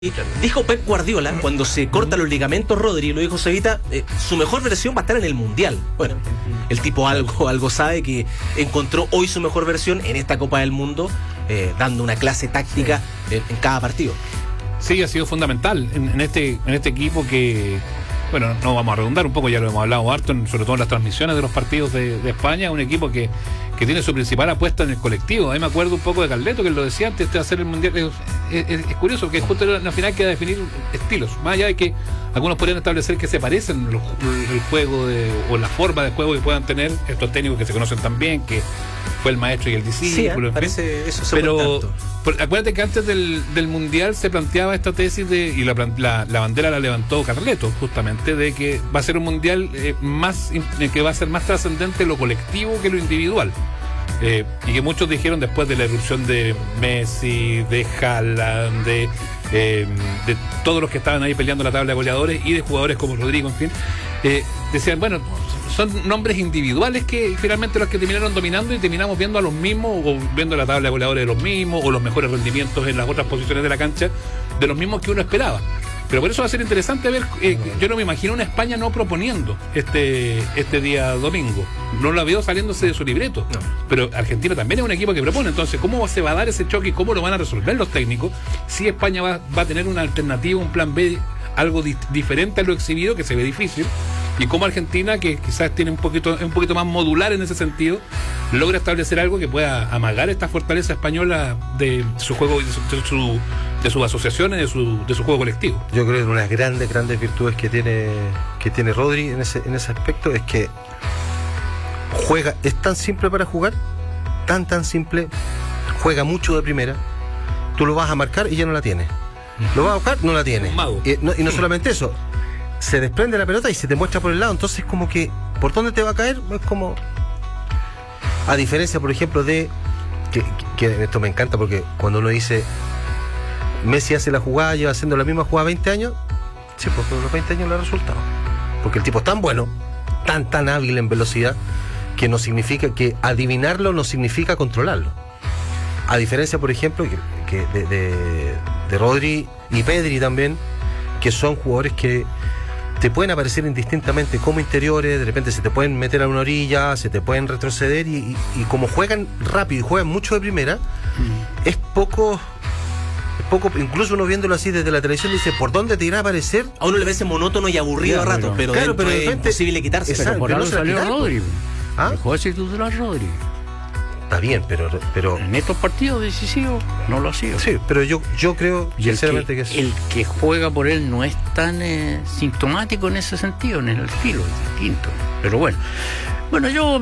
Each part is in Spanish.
Dijo Pep Guardiola, cuando se corta los ligamentos Rodri, lo dijo Cevita, su mejor versión va a estar en el Mundial. Bueno, el tipo algo sabe, que encontró hoy su mejor versión en esta Copa del Mundo, dando una clase táctica en cada partido. Sí, ha sido fundamental en este equipo que, bueno, no vamos a redundar un poco, ya lo hemos hablado harto, sobre todo en las transmisiones de los partidos de España, un equipo que tiene su principal apuesta en el colectivo. A mí me acuerdo un poco de Carleto, que lo decía antes de hacer el Mundial. Es curioso que justo en la final queda definir estilos, más allá de que algunos podrían establecer que se parecen el juego o la forma de juego que puedan tener estos técnicos que se conocen tan bien, que fue el maestro y el discípulo. Sí, parece eso. Pero acuérdate que antes del Mundial se planteaba esta tesis y la bandera la levantó Carleto, justamente, de que va a ser un Mundial que va a ser más trascendente lo colectivo que lo individual. Y que muchos dijeron después de la erupción de Messi, de Haaland, de todos los que estaban ahí peleando la tabla de goleadores y de jugadores como Rodrigo, en fin, decían, bueno, son nombres individuales que finalmente los que terminaron dominando, y terminamos viendo a los mismos, o viendo la tabla de goleadores de los mismos, o los mejores rendimientos en las otras posiciones de la cancha de los mismos que uno esperaba. Pero por eso va a ser interesante ver, yo no me imagino una España no proponiendo este día domingo. No la veo saliéndose de su libreto. No. Pero Argentina también es un equipo que propone. Entonces, ¿cómo se va a dar ese choque y cómo lo van a resolver los técnicos? Si España va a tener una alternativa, un plan B, algo diferente a lo exhibido, que se ve difícil. Y cómo Argentina, que quizás tiene un poquito más modular en ese sentido, logra establecer algo que pueda amagar esta fortaleza española de su juego, de sus asociaciones, de su juego colectivo. Yo creo que una de las grandes virtudes que tiene Rodri en ese aspecto es que es tan simple para jugar, tan simple, juega mucho de primera, tú lo vas a marcar y ya no la tienes, lo vas a buscar, no la tienes, y no solamente eso, se desprende la pelota y se te muestra por el lado. Entonces, como que por dónde te va a caer, es como, a diferencia, por ejemplo, de que esto me encanta, porque cuando uno dice Messi hace la jugada, lleva haciendo la misma jugada 20 años, sí, pues por los 20 años le ha resultado, porque el tipo es tan bueno, tan hábil en velocidad, que no significa que adivinarlo no significa controlarlo. A diferencia, por ejemplo, que de Rodri y Pedri también, que son jugadores que te pueden aparecer indistintamente como interiores, de repente se te pueden meter a una orilla, se te pueden retroceder, y como juegan rápido y juegan mucho de primera, es poco, incluso uno viéndolo así desde la televisión dice, ¿por dónde te irá a aparecer? A uno le parece monótono y aburrido a rato, pero claro, pero de repente es imposible quitarse. Pero por algo salió Rodri. ¿Ah? Dejó de ser titular Rodri. Está bien, pero en estos partidos decisivos no lo ha sido. Sí, pero yo creo sinceramente que el que juega por él no es tan sintomático en ese sentido, en el estilo, es distinto. Pero bueno, yo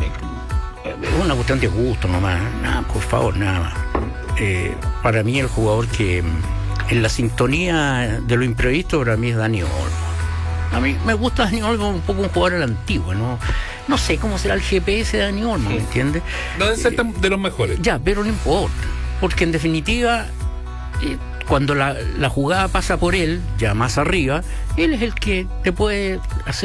es una cuestión de gusto nomás, nada, por favor, nada más. Para mí el jugador que en la sintonía de lo imprevisto, para mí es Dani Olmo. A mí me gusta Dani Olmo, un poco un jugador a la antigua, no sé cómo será el GPS de Dani Olmo, ¿me entiendes? No debe ser de los mejores. Ya, pero no importa, porque en definitiva, cuando la jugada pasa por él, ya más arriba, él es el que te puede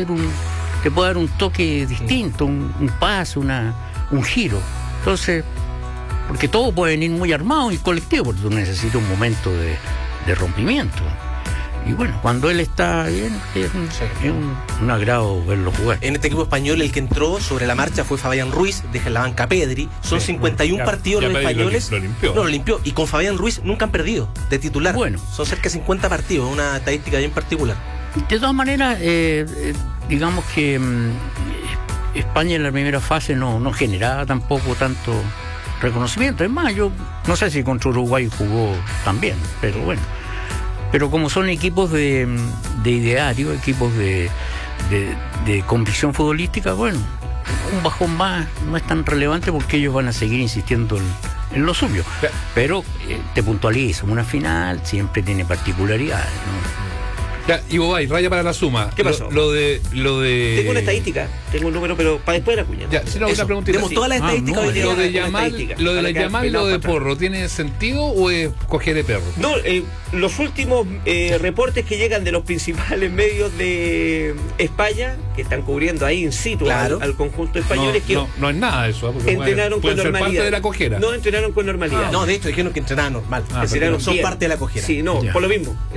dar un toque distinto, un pase, un giro. Entonces, porque todo puede venir muy armado y colectivo, porque tú necesitas un momento de rompimiento. Y bueno, cuando él está bien, es un agrado verlo jugar. En este equipo español, el que entró sobre la marcha fue Fabián Ruiz, deja la banca Pedri. Son 51 partidos los españoles. Lo limpió. Y con Fabián Ruiz nunca han perdido de titular. Bueno, son cerca de 50 partidos, una estadística bien particular. De todas maneras, digamos que España en la primera fase no generaba tampoco tanto reconocimiento. Es más, yo no sé si contra Uruguay jugó también, pero bueno. Pero como son equipos de ideario, equipos de convicción futbolística, bueno, un bajón más no es tan relevante, porque ellos van a seguir insistiendo en lo suyo. Pero te puntualizo, una final siempre tiene particularidades, ¿no? Ya, y Bobay, raya para la suma. ¿Qué pasó? Lo de Tengo una estadística, tengo un número, pero para después de la cuña. Ya, si no, Eso, una preguntita. tenemos todas las estadísticas hoy día. Lo de Una Yamal, estadística. lo de la Para quedar Yamal y lo pelado de para atrás. Porro, ¿tiene sentido o es coger de perro? No, los últimos reportes que llegan de los principales medios de España, que están cubriendo ahí in situ Claro. al conjunto español, es que No es nada eso, porque entrenaron pueden con ser normalidad. parte de la cojera. No entrenaron con normalidad. No, de hecho dijeron que entrenaba normal. Ah, Entrenaron, son bien. parte de la cojera. Sí, no, Ya. por lo mismo.